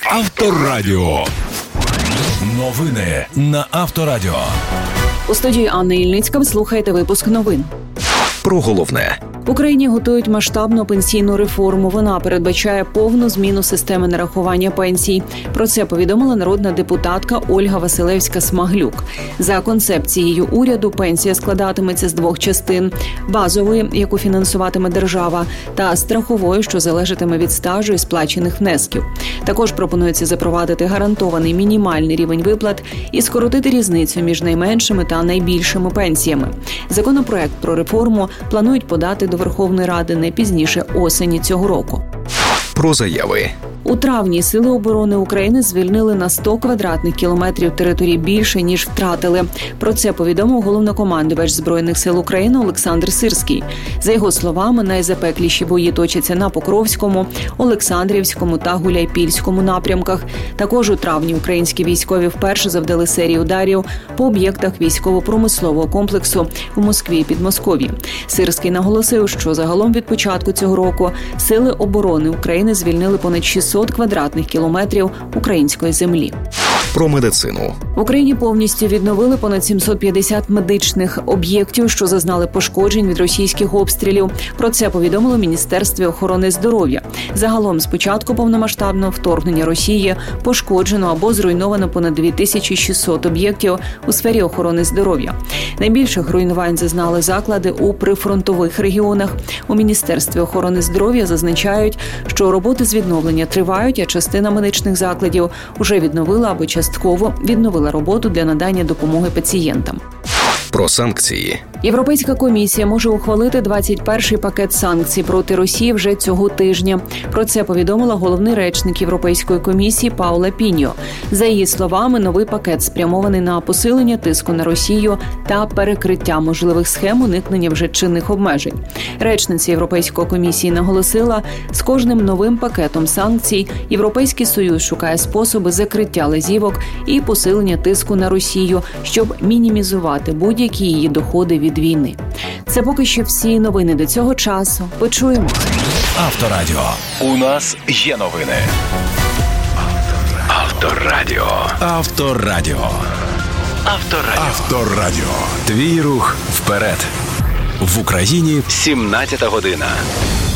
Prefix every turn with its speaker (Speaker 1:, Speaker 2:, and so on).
Speaker 1: Авторадіо. Новини на Авторадіо.
Speaker 2: У студії Анна Ільницька ви слухаєте випуск новин.
Speaker 3: Про головне.
Speaker 2: В Україні готують масштабну пенсійну реформу. Вона передбачає повну зміну системи нарахування пенсій. Про це повідомила народна депутатка Ольга Василевська-Смаглюк. За концепцією уряду пенсія складатиметься з двох частин – базової, яку фінансуватиме держава, та страхової, що залежатиме від стажу і сплачених внесків. Також пропонується запровадити гарантований мінімальний рівень виплат і скоротити різницю між найменшими та найбільшими пенсіями. Законопроект про реформу планують подати до Верховної Ради не пізніше осені цього року.
Speaker 3: Про заяви.
Speaker 2: У травні Сили оборони України звільнили на 100 квадратних кілометрів території більше, ніж втратили. Про це повідомив головнокомандувач Збройних сил України Олександр Сирський. За його словами, найзапекліші бої точаться на Покровському, Олександрівському та Гуляйпільському напрямках. Також у травні українські військові вперше завдали серію ударів по об'єктах військово-промислового комплексу у Москві і Підмосков'ї. Сирський наголосив, що загалом від початку цього року Сили оборони України звільнили понад 600 квадратних кілометрів української землі.
Speaker 3: Про медицину.
Speaker 2: В Україні повністю відновили понад 750 медичних об'єктів, що зазнали пошкоджень від російських обстрілів. Про це повідомило Міністерство охорони здоров'я. Загалом з початку повномасштабного вторгнення Росії пошкоджено або зруйновано понад 2600 об'єктів у сфері охорони здоров'я. Найбільших руйнувань зазнали заклади у прифронтових регіонах. У Міністерстві охорони здоров'я зазначають, що роботи з відновлення тривають, а частина медичних закладів уже відновила або частково відновила роботу для надання допомоги пацієнтам.
Speaker 3: Про санкції.
Speaker 2: Європейська комісія може ухвалити 21-й пакет санкцій проти Росії вже цього тижня. Про це повідомила головний речник Європейської комісії Паула Піньо. За її словами, новий пакет спрямований на посилення тиску на Росію та перекриття можливих схем уникнення вже чинних обмежень. Речниця Європейської комісії наголосила, з кожним новим пакетом санкцій Європейський Союз шукає способи закриття лазівок і посилення тиску на Росію, щоб мінімізувати будь-які її доходи від війни. Це поки що всі новини до цього часу. Почуємо.
Speaker 1: Авторадіо. У нас є новини. Авторадіо. Авторадіо. Авторадіо. Авторадіо. Твій рух вперед. В Україні 17 година.